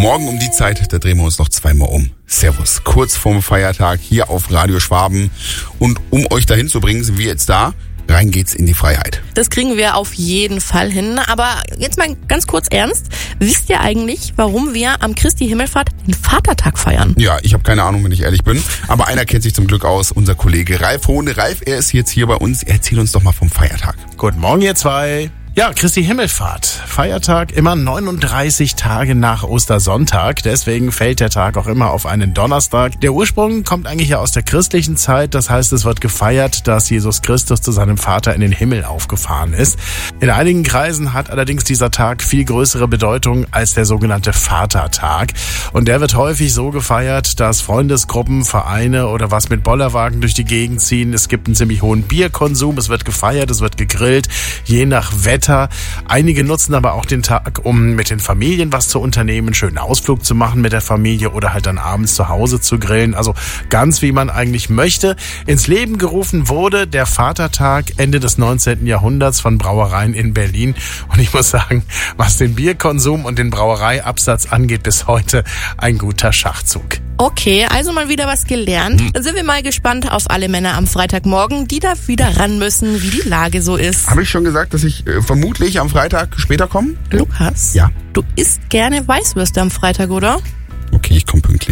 Morgen um die Zeit, da drehen wir uns noch zweimal um. Servus, kurz vorm Feiertag hier auf Radio Schwaben. Und um euch dahin zu bringen, sind wir jetzt da. Rein geht's in die Freiheit. Das kriegen wir auf jeden Fall hin. Aber jetzt mal ganz kurz ernst. Wisst ihr eigentlich, warum wir am Christi Himmelfahrt den Vatertag feiern? Ja, ich habe keine Ahnung, wenn ich ehrlich bin. Aber einer kennt sich zum Glück aus, unser Kollege Ralf Hohne. Ralf, er ist jetzt hier bei uns. Erzähl uns doch mal vom Feiertag. Guten Morgen, ihr zwei. Ja, Christi Himmelfahrt. Feiertag immer 39 Tage nach Ostersonntag. Deswegen fällt der Tag auch immer auf einen Donnerstag. Der Ursprung kommt eigentlich ja aus der christlichen Zeit. Das heißt, es wird gefeiert, dass Jesus Christus zu seinem Vater in den Himmel aufgefahren ist. In einigen Kreisen hat allerdings dieser Tag viel größere Bedeutung als der sogenannte Vatertag. Und der wird häufig so gefeiert, dass Freundesgruppen, Vereine oder was mit Bollerwagen durch die Gegend ziehen. Es gibt einen ziemlich hohen Bierkonsum. Es wird gefeiert, es wird gegrillt, je nach Wetter. Einige nutzen aber auch den Tag, um mit den Familien was zu unternehmen, einen schönen Ausflug zu machen mit der Familie oder halt dann abends zu Hause zu grillen. Also ganz wie man eigentlich möchte. Ins Leben gerufen wurde der Vatertag Ende des 19. Jahrhunderts von Brauereien in Berlin. Und ich muss sagen, was den Bierkonsum und den Brauereiabsatz angeht, bis heute ein guter Schachzug. Okay, also mal wieder was gelernt. Dann sind wir mal gespannt auf alle Männer am Freitagmorgen, die da wieder ran müssen, wie die Lage so ist. Habe ich schon gesagt, dass ich vermutlich am Freitag später komme? Lukas? Ja. Du isst gerne Weißwürste am Freitag, oder? Okay, ich komme pünktlich.